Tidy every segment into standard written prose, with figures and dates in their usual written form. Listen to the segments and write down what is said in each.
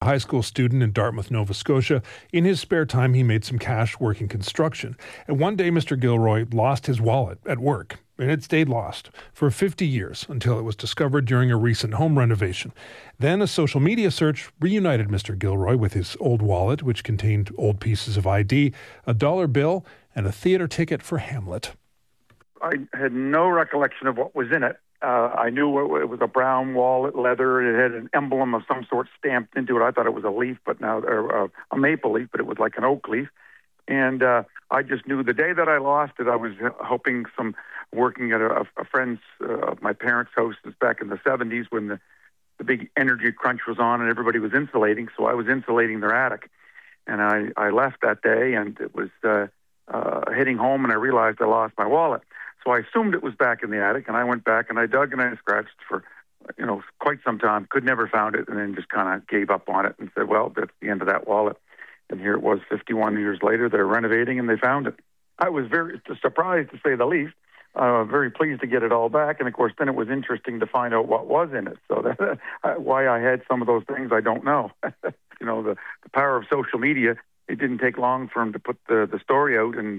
A high school student in Dartmouth, Nova Scotia. In his spare time, he made some cash working construction. And one day, Mr. Gilroy lost his wallet at work. And it stayed lost for 50 years until it was discovered during a recent home renovation. Then a social media search reunited Mr. Gilroy with his old wallet, which contained old pieces of ID, a dollar bill, and a theater ticket for Hamlet. I had no recollection of what was in it. I knew it was a brown wallet, leather. It had an emblem of some sort stamped into it. I thought it was a leaf, but now a maple leaf, but it was like an oak leaf. And I just knew the day that I lost it, I was working at a friend's, my parents' house back in the 70s when the big energy crunch was on and everybody was insulating. So I was insulating their attic. And I left that day and it was heading home and I realized I lost my wallet. So I assumed it was back in the attic, and I went back and I dug and I scratched for, quite some time. Could never found it, and then just kind of gave up on it and said, well, that's the end of that wallet. And here it was 51 years later. They're renovating, and they found it. I was very surprised, to say the least. Very pleased to get it all back. And, of course, then it was interesting to find out what was in it. So why I had some of those things, I don't know. The power of social media, it didn't take long for him to put the story out. And,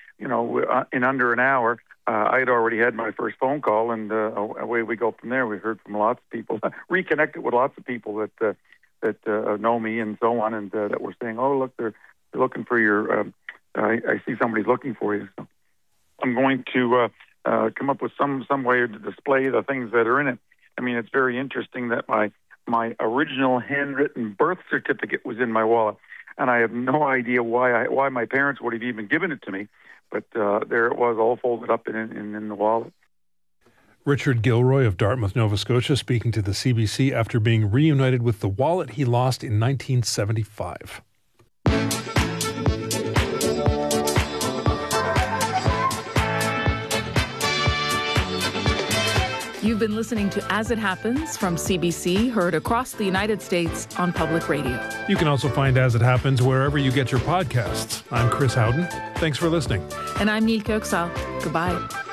in under an hour, I had already had my first phone call, and away we go from there. We heard from lots of people, reconnected with lots of people that know me and so on, and that were saying, "Oh, look, they're looking for your. I see somebody's looking for you." So I'm going to come up with some way to display the things that are in it. I mean, it's very interesting that my original handwritten birth certificate was in my wallet, and I have no idea why my parents would have even given it to me. But there it was, all folded up in the wallet. Richard Gilroy of Dartmouth, Nova Scotia, speaking to the CBC after being reunited with the wallet he lost in 1975. You've been listening to As It Happens from CBC, heard across the United States on public radio. You can also find As It Happens wherever you get your podcasts. I'm Chris Howden. Thanks for listening. And I'm Nilka Oksal. Goodbye.